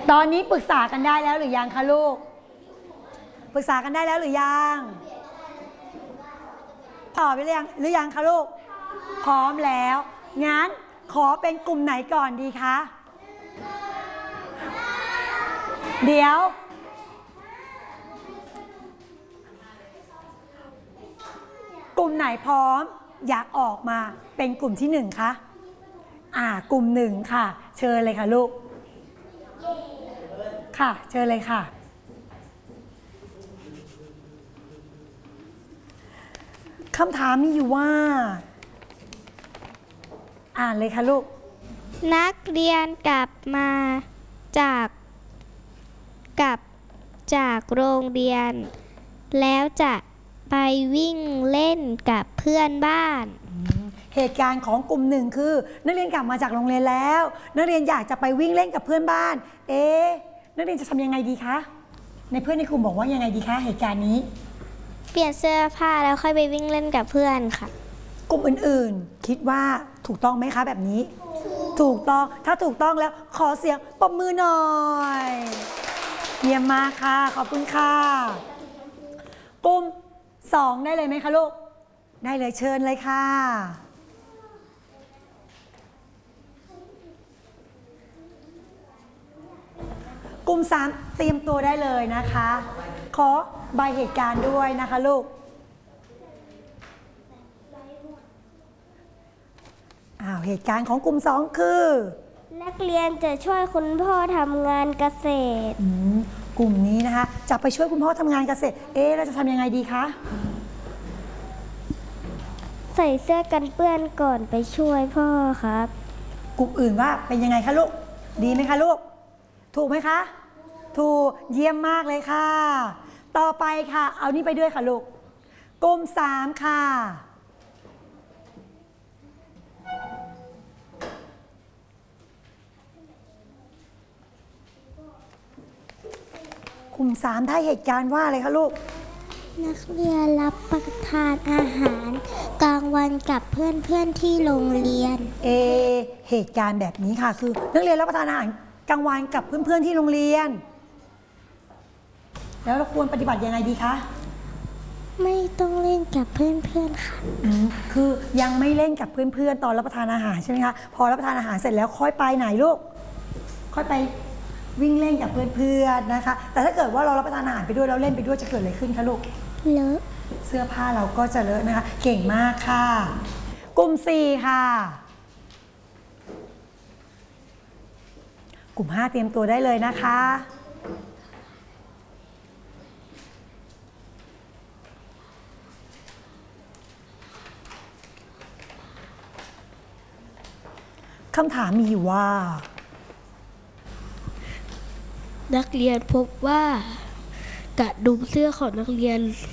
ตอนนี้ปรึกษากันได้แล้วหรือยังคะลูกปรึกษากันได้แล้วหรือยังตอบไปหรือยังคะลูกพร้อมแล้วงั้นขอเป็นกลุ่มไหนก่อนดีคะเดี๋ยวกลุ่มไหนพร้อมอยากออกมาเป็นกลุ่มที่หนึ่งคะกลุ่มหนึ่งค่ะเชิญเลยค่ะลูกค่ะเชิญเลยค่ะคำถามมีอยู่ว่าอ่านเลยค่ะลูกนักเรียนกลับมาจากโรงเรียนแล้วจะไปวิ่งเล่นกับเพื่อนบ้านเหตุการณ์ของกลุ่มหนึ่งคือนักเรียนกลับมาจากโรงเรียนแล้วนักเรียนอยากจะไปวิ่งเล่นกับเพื่อนบ้านนักเรียนจะทำยังไงดีคะในเพื่อนในกลุ่มบอกว่ายังไงดีคะเหตุการณ์นี้เปลี่ยนเสื้อผ้าแล้วค่อยไปวิ่งเล่นกับเพื่อนค่ะกลุ่มอื่นๆคิดว่าถูกต้องไหมคะแบบนี้ถูกต้องถ้าถูกต้องแล้วขอเสียงปรบมือหน่อยเยี่ยมมากค่ะขอบคุณค่ะกลุ่ม2ได้เลยไหมคะลูกได้เลยเชิญเลยค่ะกลุ่ม3เตรียมตัวได้เลยนะคะขอใบเหตุการณ์ด้วยนะคะลูกเหตุการณ์ของกลุ่ม2คือนักเรียนจะช่วยคุณพ่อทำงานเกษตรกลุ่มนี้นะคะจะไปช่วยคุณพ่อทำงานเกษตรเราจะทำยังไงดีคะใส่เสื้อกันเปื้อนก่อนไปช่วยพ่อครับกลุ่มอื่นว่าเป็นยังไงคะลูกดีไหมคะลูกถูกไหมคะถูกเยี่ยมมากเลยค่ะต่อไปค่ะเอานี่ไปด้วยค่ะลูกกลุ่ม3ค่ะกลุ่ม3ได้เหตุการณ์ว่าอะไรคะลูกนักเรียนรับประทานอาหารกลางวันกับเพื่อนๆที่โรงเรียนเหตุการณ์แบบนี้ค่ะคือนักเรียนรับประทานอาหารกลางวันกับเพื่อนๆที่โรงเรียนแล้วเราควรปฏิบัติยังไงดีคะไม่ต้องเล่นกับเพื่อนๆค่ะคือยังไม่เล่นกับเพื่อนๆตอนรับประทานอาหารใช่ไหมคะพอรับประทานอาหารเสร็จแล้วค่อยไปไหนลูกค่อยไปวิ่งเล่นกับเพื่อนๆนะคะแต่ถ้าเกิดว่าเรารับประทานอาหารไปด้วยเราเล่นไปด้วยจะเกิดอะไรขึ้นคะลูกเลอะเสื้อผ้าเราก็จะเลอะนะคะเก่งมากค่ะกลุ่ม4ค่ะกลุ่ม5เตรียมตัวได้เลยนะคะคำถามมีอยู่ว่านักเรียนพบว่ากระดุมเสื้อของนักเรียน